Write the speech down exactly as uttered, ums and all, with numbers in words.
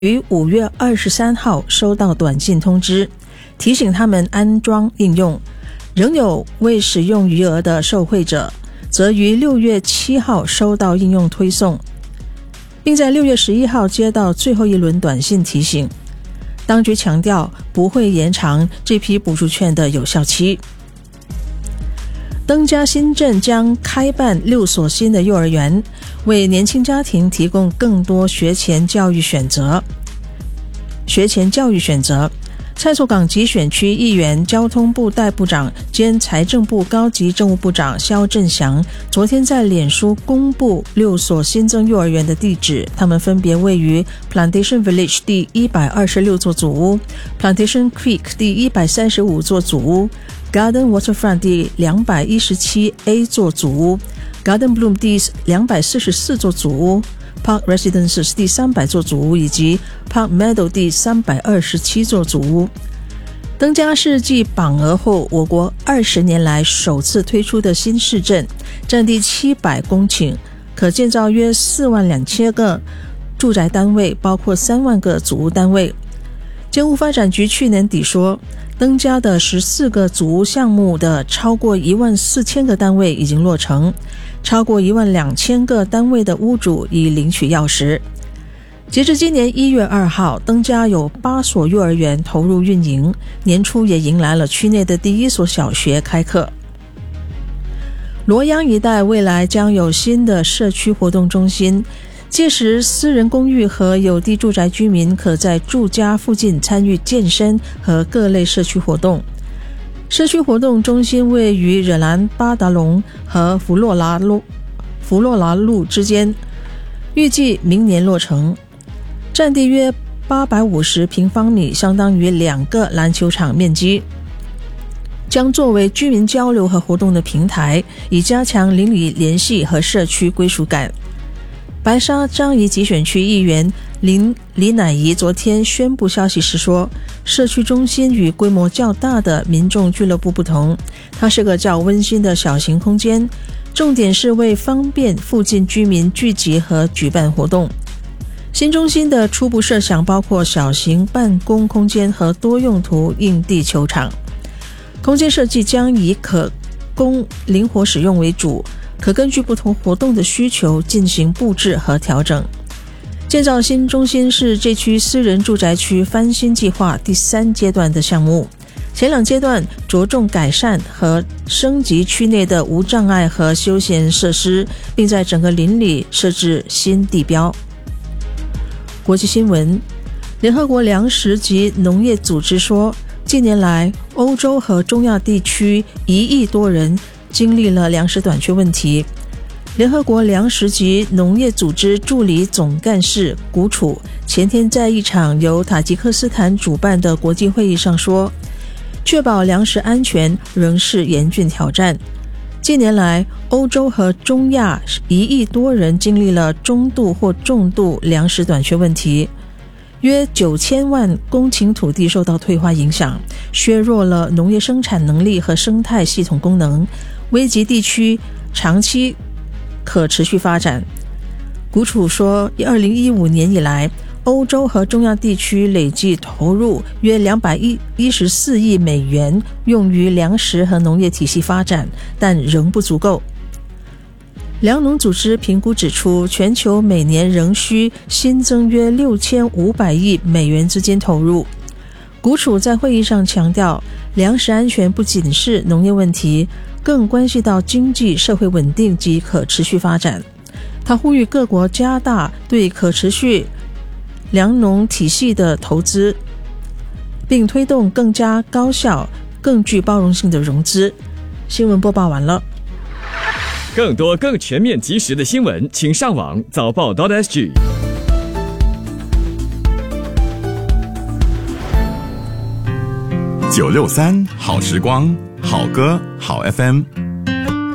于五月二十三号收到短信通知，提醒他们安装应用。仍有未使用余额的受惠者，则于六月七号收到应用推送，并在六月十一号接到最后一轮短信提醒。当局强调不会延长这批补助券的有效期。登嘉新镇将开办六所新的幼儿园，为年轻家庭提供更多学前教育选择。学前教育选择蔡厝港集选区议员、交通部代部长兼财政部高级政务部长萧振祥昨天在脸书公布六所新增幼儿园的地址，他们分别位于 Plantation Village 第一百二十六座祖屋、Plantation Creek 第一百三十五座祖屋、Garden Waterfront 第二百一十七 A 座祖屋、Garden Bloom 第二百四十四座祖屋、Park Residences 第三百座祖屋以及 Park Meadow 第三百二十七座祖屋。登嘉是继榜额后我国二十年来首次推出的新市镇，占地七百公顷，可建造约四万两千个住宅单位，包括三万个祖屋单位。建屋发展局去年底说，登嘉的十四个祖屋项目的超过一万四千个单位已经落成，超过一万两千个单位的屋主已领取钥匙。截至今年一月二号，登嘉有八所幼儿园投入运营，年初也迎来了区内的第一所小学开课。罗阳一带未来将有新的社区活动中心，届时私人公寓和有地住宅居民可在住家附近参与健身和各类社区活动。社区活动中心位于惹兰巴达隆和弗洛拉路弗洛拉路之间，预计明年落成，占地约八百五十平方米，相当于两个篮球场面积，将作为居民交流和活动的平台，以加强邻里联系和社区归属感。白沙樟宜集选区议员林李乃怡昨天宣布消息时说，社区中心与规模较大的民众俱乐部不同，它是个较温馨的小型空间，重点是为方便附近居民聚集和举办活动。新中心的初步设想包括小型办公空间和多用途硬地球场，空间设计将以可供灵活使用为主，可根据不同活动的需求进行布置和调整。建造新中心是这区私人住宅区翻新计划第三阶段的项目，前两阶段着重改善和升级区内的无障碍和休闲设施，并在整个邻里设置新地标。国际新闻，联合国粮食及农业组织说，近年来欧洲和中亚地区一亿多人经历了粮食短缺问题。联合国粮食及农业组织助理总干事古楚前天在一场由塔吉克斯坦主办的国际会议上说，确保粮食安全仍是严峻挑战。近年来，欧洲和中亚一亿多人经历了中度或重度粮食短缺问题，约九千万公顷土地受到退化影响，削弱了农业生产能力和生态系统功能，危及地区长期可持续发展。古楚说，二零一五年以来，欧洲和中亚地区累计投入约两百一十四亿美元用于粮食和农业体系发展，但仍不足够。粮农组织评估指出，全球每年仍需新增约六千五百亿美元资金投入。古楚在会议上强调，粮食安全不仅是农业问题，更关系到经济社会稳定及可持续发展。他呼吁各国加大对可持续粮农体系的投资，并推动更加高效、更具包容性的融资。新闻播报完了。 更多更全面及时的新闻，请上网早报 .sg。 九六三好时光，好歌好 F M。